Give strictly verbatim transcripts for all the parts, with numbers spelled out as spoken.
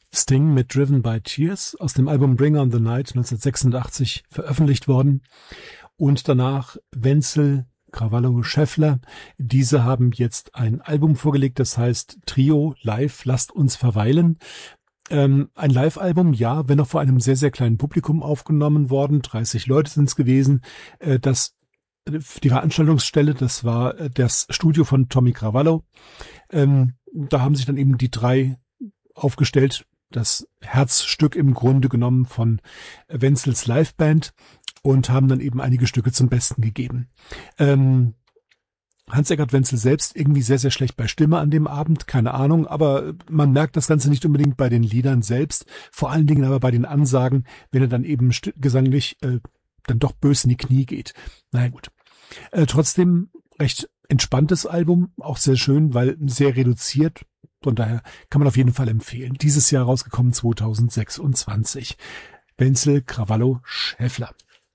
Sting mit Driven by Tears aus dem Album Bring on the Night neunzehnhundertsechsundachtzig veröffentlicht worden. Und danach Wenzel, Krawallo, Scheffler. Diese haben jetzt ein Album vorgelegt, das heißt Trio Live, lasst uns verweilen. Ähm, ein Live-Album, ja, wenn auch vor einem sehr, sehr kleinen Publikum aufgenommen worden. dreißig Leute sind es gewesen. Äh, das, die Veranstaltungsstelle, das war äh, das Studio von Tommy Krawallo. Ähm, da haben sich dann eben die drei aufgestellt. Das Herzstück im Grunde genommen von Wenzels Liveband und haben dann eben einige Stücke zum Besten gegeben. Ähm, Hans-Eckart Wenzel selbst irgendwie sehr, sehr schlecht bei Stimme an dem Abend, keine Ahnung, aber man merkt das Ganze nicht unbedingt bei den Liedern selbst, vor allen Dingen aber bei den Ansagen, wenn er dann eben st- gesanglich äh, dann doch bös in die Knie geht. Naja gut. Äh, trotzdem recht entspanntes Album, auch sehr schön, weil sehr reduziert, von daher kann man auf jeden Fall empfehlen. Dieses Jahr rausgekommen zweitausendsechsundzwanzig. Wenzel, Krawallo, Scheffler.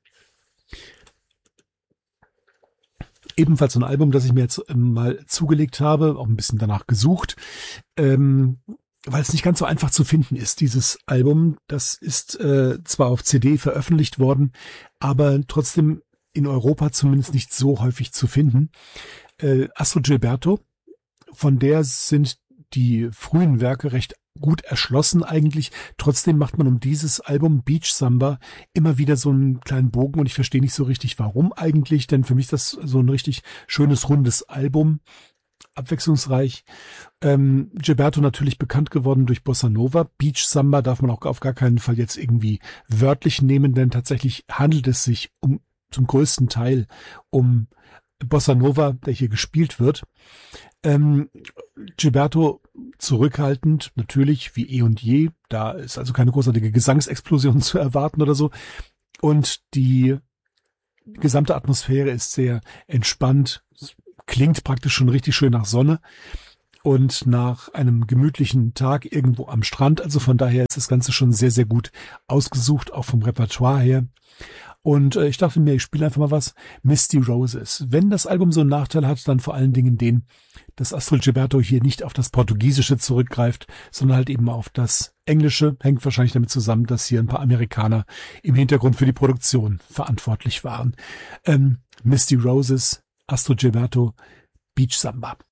Ebenfalls so ein Album, das ich mir jetzt ähm, mal zugelegt habe, auch ein bisschen danach gesucht, ähm, weil es nicht ganz so einfach zu finden ist, dieses Album. Das ist äh, zwar auf C D veröffentlicht worden, aber trotzdem in Europa zumindest nicht so häufig zu finden. Äh, Astrud Gilberto, von der sind die frühen Werke recht gut erschlossen eigentlich. Trotzdem macht man um dieses Album Beach Samba immer wieder so einen kleinen Bogen und ich verstehe nicht so richtig, warum eigentlich, denn für mich ist das so ein richtig schönes, rundes Album, abwechslungsreich. Ähm, Gilberto natürlich bekannt geworden durch Bossa Nova. Beach Samba darf man auch auf gar keinen Fall jetzt irgendwie wörtlich nehmen, denn tatsächlich handelt es sich um zum größten Teil um Bossa Nova, der hier gespielt wird. Ähm, Gilberto zurückhaltend, natürlich, wie eh und je. Da ist also keine großartige Gesangsexplosion zu erwarten oder so. Und die gesamte Atmosphäre ist sehr entspannt, klingt praktisch schon richtig schön nach Sonne und nach einem gemütlichen Tag irgendwo am Strand. Also von daher ist das Ganze schon sehr, sehr gut ausgesucht, auch vom Repertoire her. Und äh, ich dachte mir, ich spiele einfach mal was. Misty Roses. Wenn das Album so einen Nachteil hat, dann vor allen Dingen den, dass Astrud Gilberto hier nicht auf das Portugiesische zurückgreift, sondern halt eben auf das Englische. Hängt wahrscheinlich damit zusammen, dass hier ein paar Amerikaner im Hintergrund für die Produktion verantwortlich waren. Ähm, Misty Roses, Astrud Gilberto, Beach Samba.